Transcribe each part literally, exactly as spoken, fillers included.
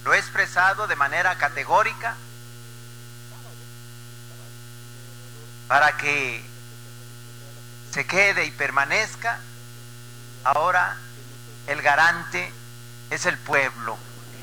lo he expresado de manera categórica para que se quede y permanezca. Ahora el garante es el pueblo.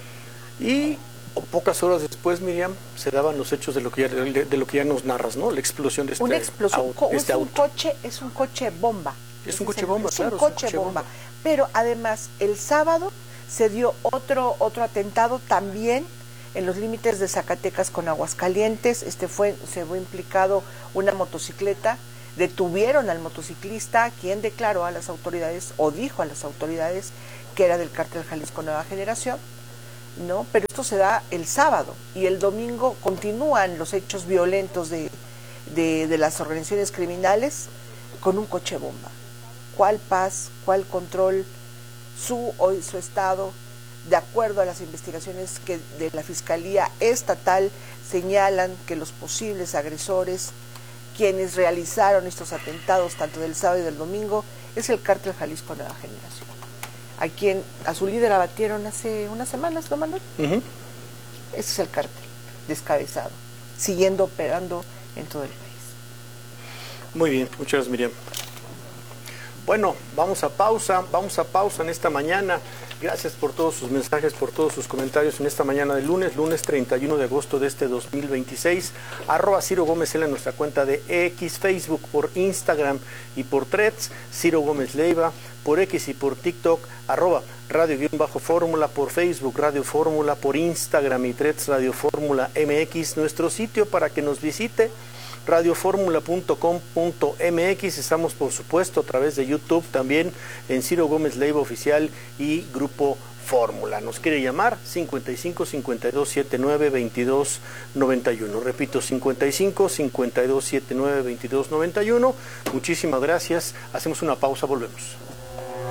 Y pocas horas después, Miriam, se daban los hechos de lo que ya, de, de lo que ya nos narras, ¿no? La explosión de este Una explosión, auto. es, Este un auto. coche, es un coche bomba. Es un coche bomba, es claro. Un coche es un coche bomba. bomba. Pero además, el sábado se dio otro, otro atentado también en los límites de Zacatecas con Aguascalientes. Este fue, se fue implicado una motocicleta. Detuvieron al motociclista, quien declaró a las autoridades, o dijo a las autoridades, que era del Cártel Jalisco Nueva Generación, ¿no? Pero esto se da el sábado, y el domingo continúan los hechos violentos de, de, de las organizaciones criminales con un coche bomba. ¿Cuál paz? ¿Cuál control? Su, hoy, su estado, de acuerdo a las investigaciones que de la Fiscalía Estatal, señalan que los posibles agresores, quienes realizaron estos atentados tanto del sábado y del domingo, es el Cártel Jalisco Nueva Generación, a quien a su líder abatieron hace unas semanas, ¿no, Manuel? Uh-huh. Ese es el cártel descabezado, siguiendo operando en todo el país. Muy bien, muchas gracias, Miriam. Bueno, vamos a pausa, vamos a pausa en esta mañana. Gracias por todos sus mensajes, por todos sus comentarios en esta mañana de lunes, lunes treinta y uno de agosto de este dos mil veintiséis. Arroba Ciro Gómez L en nuestra cuenta de X, Facebook, por Instagram y por Threads, Ciro Gómez Leiva, por X y por TikTok, arroba Radio-Fórmula, por Facebook Radio Fórmula, por Instagram y Threads Radio Fórmula M X, nuestro sitio para que nos visite, radio fórmula punto com punto m x. Estamos, por supuesto, a través de YouTube también en Ciro Gómez Leiva Oficial y Grupo Fórmula. Nos quiere llamar cincuenta y cinco, cincuenta y dos, setenta y nueve, veintidós, noventa y uno. Repito, cincuenta y cinco, cincuenta y dos, setenta y nueve, veintidós, noventa y uno. Muchísimas gracias. Hacemos una pausa, volvemos.